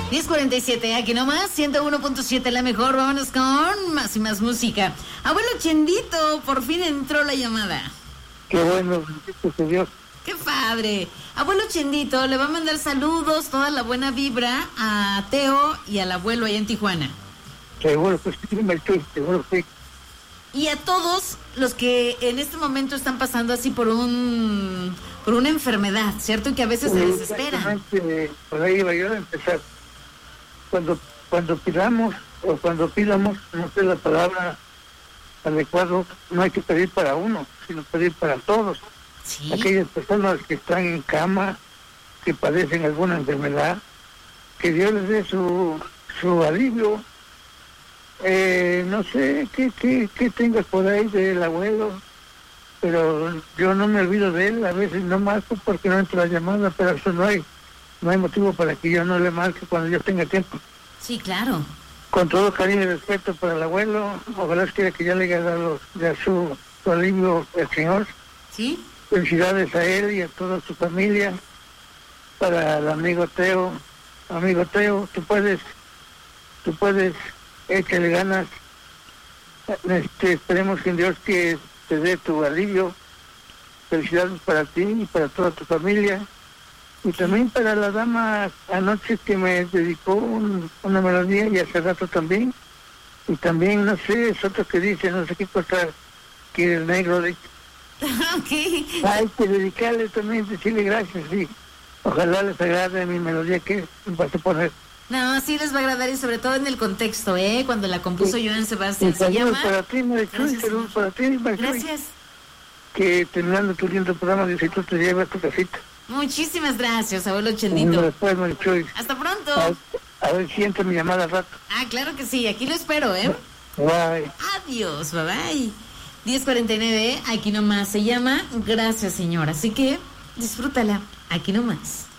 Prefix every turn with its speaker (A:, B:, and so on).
A: 10:47, aquí nomás, 101.7 la mejor. Vámonos con más y más música. Abuelo Chendito, por fin entró la llamada.
B: Qué bueno, bendito sea Dios.
A: ¡Qué padre! Abuelo Chendito le va a mandar saludos, toda la buena vibra a Teo y al abuelo allá en Tijuana.
B: Seguro que sí, seguro que sí.
A: Y a todos los que en este momento están pasando así por una enfermedad, ¿cierto? Y que a veces se desesperan.
B: Por ahí iba yo a empezar. Cuando pidamos, no sé la palabra adecuada, no hay que pedir para uno, sino pedir para todos.
A: Sí.
B: Aquellas personas que están en cama, que padecen alguna enfermedad, que Dios les dé su alivio. No sé qué tengas por ahí del abuelo, pero yo no me olvido de él, a veces no marco porque no entra la llamada, pero eso no hay motivo para que yo no le marque cuando yo tenga tiempo.
A: Sí, claro.
B: Con todo cariño y respeto para el abuelo, ojalá quiera que ya le haya dado ya su alivio el Señor.
A: Sí.
B: Felicidades a él y a toda su familia. Para el amigo Teo, tú puedes, échale ganas. Esperemos que Dios que te dé tu alivio. Felicidades para ti y para toda tu familia. Y también para la dama anoche que me dedicó una melodía y hace rato también. Y también, no sé, es otro que dice, no sé qué cosa, que el negro de...
A: Okay.
B: Hay que dedicarle también, decirle gracias, sí. Ojalá les agrade mi melodía que vas a poner.
A: No, sí les va a agradar y sobre todo en el contexto, cuando la compuso Joan Sebastián. Se llama...
B: para ti, Marichuy, saludos para ti, Marichuy.
A: Gracias.
B: Que terminando tu lindo programa, Diosito te lleva a tu casita.
A: Muchísimas gracias, abuelo Chendito.
B: Después, Marichuy.
A: Hasta pronto.
B: A ver si entra mi llamada al rato.
A: Ah, claro que sí, aquí lo espero,
B: Bye.
A: Adiós, bye bye. 10:49, aquí nomás se llama Gracias, Señor. Así que disfrútala, aquí nomás.